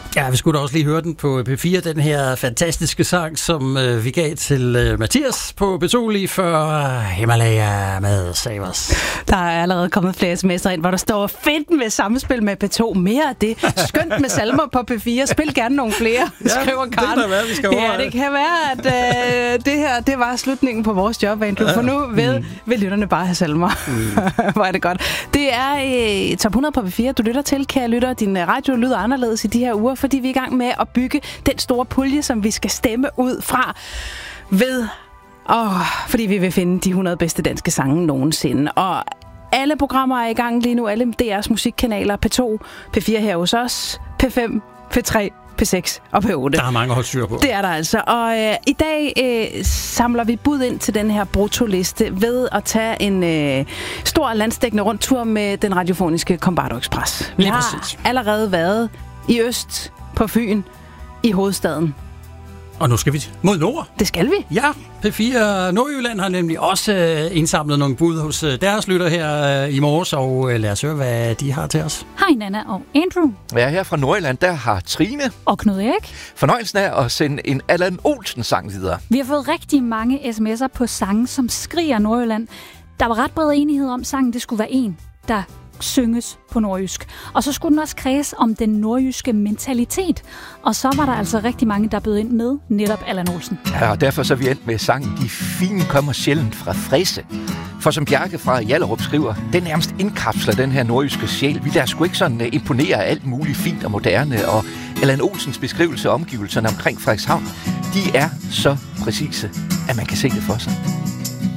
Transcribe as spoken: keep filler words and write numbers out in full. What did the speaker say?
Ja, vi skulle da også lige høre den på P fire, den her fantastiske sang, som øh, vi gav til øh, Mathias på P to lige før Himalaya med Savers. Der er allerede kommet flere sms'er ind, hvor der står fedt med samspil med P to. Mere af det. Skønt med salmer på P fire. Spil gerne nogle flere, ja, skriver Karen. Det kan være, vi skal over. Ja, det kan være, at øh, det her det var slutningen på vores job, Andrew. For nu vil, mm. vil lytterne bare have salmer. Mm. Hvor er det godt. Det er øh, Top hundrede på P fire. Du lytter til, kære lytter. Din radio lyder anderledes i de her uger, fordi vi er i gang med at bygge den store pulje, som vi skal stemme ud fra ved, åh, fordi vi vil finde de hundrede bedste danske sange nogensinde. Og alle programmer er i gang lige nu, alle D R's musikkanaler, P to, P fire her hos os, P fem, P tre, P seks og P otte. Der er mange at holde styr på. Det er der altså. Og øh, i dag øh, samler vi bud ind til den her brutoliste ved at tage en øh, stor landsdækkende rundtur med den radiofoniske Combardo Express. Vi Lige har præcis. allerede været i øst, på Fyn, i hovedstaden. Og nu skal vi mod nord. Det skal vi. Ja, P fire Nordjylland har nemlig også øh, indsamlet nogle bud hos øh, deres lytter her øh, i morges, og øh, lad os høre, hvad de har til os. Hej Nana og Andrew. Ja, her fra Nordjylland, der har Trine Og Knud Erik. fornøjelsen af at sende en Allan Olsen-sang videre. Vi har fået rigtig mange sms'er på sange, som skriger Nordjylland. Der var ret bred enighed om, sangen det skulle være en, der synges på nordjysk. Og så skulle den også kredse om den nordjyske mentalitet. Og så var der altså rigtig mange, der bød ind med netop Allan Olsen. Ja, og derfor så er vi endt med sangen De fine kommer sjældent fra Fræse. For som Bjarke fra Hjallerup skriver, den nærmest indkapsler den her nordjyske sjæl. Vi der sgu ikke sådan uh, imponere af alt muligt fint og moderne. Og Allan Olsens beskrivelse af omgivelserne omkring Frederikshavn, de er så præcise, at man kan se det for sig.